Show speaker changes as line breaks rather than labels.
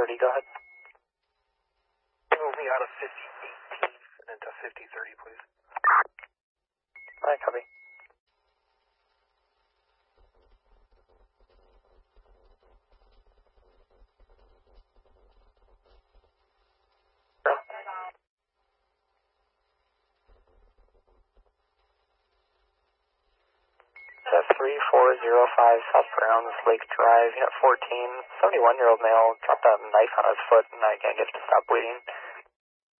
5030, go ahead.
Move me out of 5018th and into 5030, please.
Alright, copy. Go. 3405 South Browns Lake Drive, Unit 14, 71-year-old male dropped a knife on his foot and I can't get it to stop bleeding.